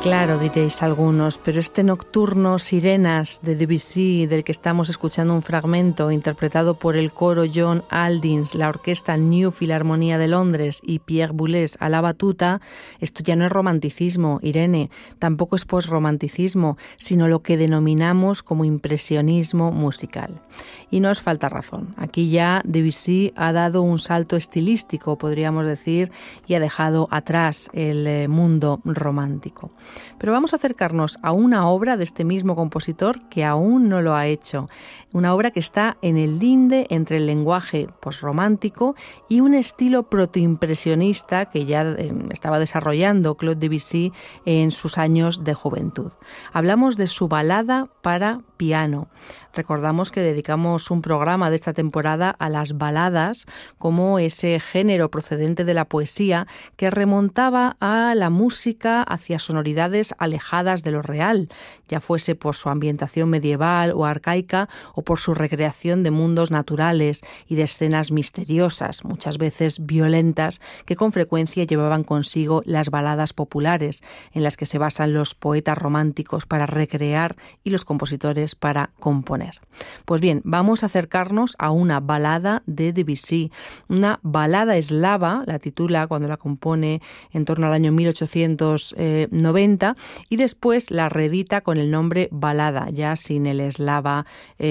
Claro, diréis algunos, pero este nocturno Sirenas de Debussy, del que estamos escuchando un fragmento, interpretado por el coro John Aldins, la orquesta New Filarmonía de Londres y Pierre Boulez a la batuta, esto ya no es romanticismo, Irene, tampoco es posromanticismo, sino lo que denominamos como impresionismo musical. Y no os falta razón, aquí ya Debussy ha dado un salto estilístico, podríamos decir, y ha dejado atrás el mundo romántico. Pero vamos a acercarnos a una obra de este mismo compositor que aún no lo ha hecho. Una obra que está en el linde entre el lenguaje posromántico y un estilo protoimpresionista que ya estaba desarrollando Claude Debussy en sus años de juventud. Hablamos de su balada para piano. Recordamos que dedicamos un programa de esta temporada a las baladas como ese género procedente de la poesía que remontaba a la música hacia sonoridades alejadas de lo real, ya fuese por su ambientación medieval o arcaica o por su recreación de mundos naturales y de escenas misteriosas, muchas veces violentas, que con frecuencia llevaban consigo las baladas populares, en las que se basan los poetas románticos para recrear y los compositores para componer. Pues bien, vamos a acercarnos a una balada de Debussy, una balada eslava, la titula cuando la compone en torno al año 1890 y después la reedita con el nombre balada, ya sin el eslava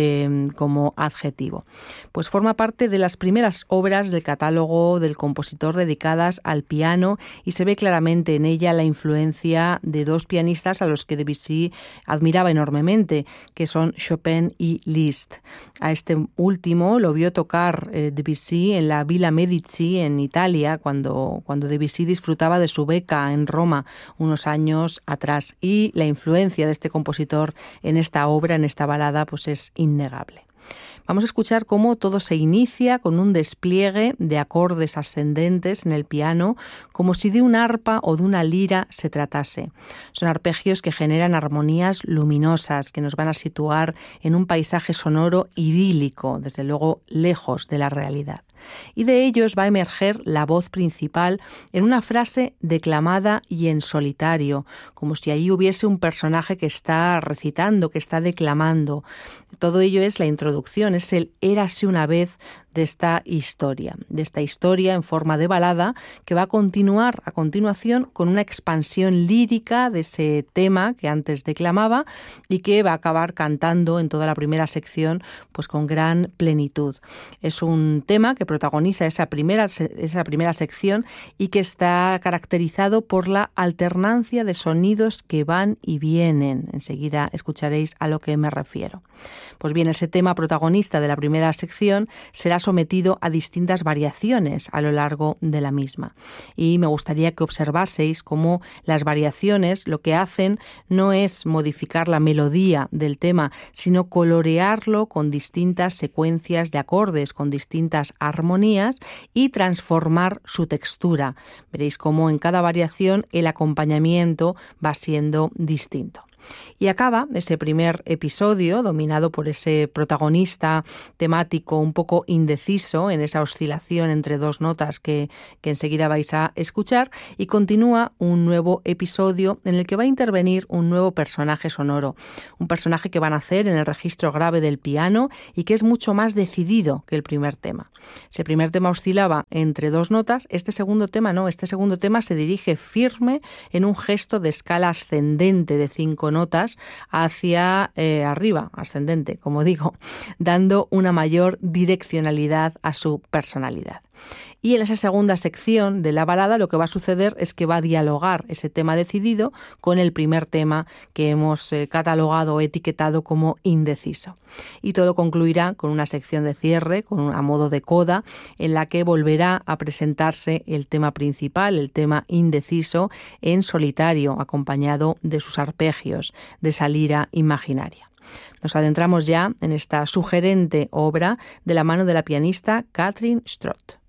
como adjetivo. Pues forma parte de las primeras obras del catálogo del compositor dedicadas al piano y se ve claramente en ella la influencia de dos pianistas a los que Debussy admiraba enormemente, que son Chopin y Liszt. A este último lo vio tocar Debussy en la Villa Medici en Italia cuando Debussy disfrutaba de su beca en Roma unos años atrás, y la influencia de este compositor en esta obra, en esta balada, pues es innegable. Vamos a escuchar cómo todo se inicia con un despliegue de acordes ascendentes en el piano, como si de un arpa o de una lira se tratase. Son arpegios que generan armonías luminosas, que nos van a situar en un paisaje sonoro idílico, desde luego lejos de la realidad. Y de ellos va a emerger la voz principal en una frase declamada y en solitario, como si ahí hubiese un personaje que está recitando, que está declamando. Todo ello es la introducción, es el érase una vez de esta historia en forma de balada que va a continuar a continuación con una expansión lírica de ese tema que antes declamaba y que va a acabar cantando en toda la primera sección pues con gran plenitud. Es un tema que protagoniza esa primera sección y que está caracterizado por la alternancia de sonidos que van y vienen. Enseguida escucharéis a lo que me refiero. Pues bien, ese tema protagonista de la primera sección será sometido a distintas variaciones a lo largo de la misma. Y me gustaría que observaseis cómo las variaciones lo que hacen no es modificar la melodía del tema, sino colorearlo con distintas secuencias de acordes, con distintas armonías y transformar su textura. Veréis cómo en cada variación el acompañamiento va siendo distinto. Y acaba ese primer episodio dominado por ese protagonista temático un poco indeciso en esa oscilación entre dos notas que enseguida vais a escuchar, y continúa un nuevo episodio en el que va a intervenir un nuevo personaje sonoro, un personaje que va a nacer en el registro grave del piano y que es mucho más decidido que el primer tema. Si el primer tema oscilaba entre dos notas, este segundo tema no, este segundo tema se dirige firme en un gesto de escala ascendente de 5 notas hacia arriba, ascendente, como digo, dando una mayor direccionalidad a su personalidad. Y en esa segunda sección de la balada lo que va a suceder es que va a dialogar ese tema decidido con el primer tema que hemos catalogado o etiquetado como indeciso. Y todo concluirá con una sección de cierre, a modo de coda, en la que volverá a presentarse el tema principal, el tema indeciso, en solitario, acompañado de sus arpegios, de esa lira imaginaria. Nos adentramos ya en esta sugerente obra de la mano de la pianista Kathleen Stroth.